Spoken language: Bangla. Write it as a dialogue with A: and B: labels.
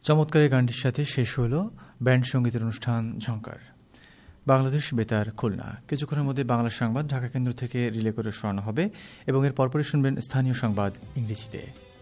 A: চমৎকার এই গানটির সাথে শেষ হল ব্যান্ড সঙ্গীতের অনুষ্ঠান ঝংকার। বাংলাদেশ বেতার খুলনা। কিছুক্ষণের মধ্যে বাংলা সংবাদ ঢাকা কেন্দ্র থেকে রিলে করে শোনানো হবে এবং এর পরপরই শুনবেন স্থানীয় সংবাদ ইংরেজিতে।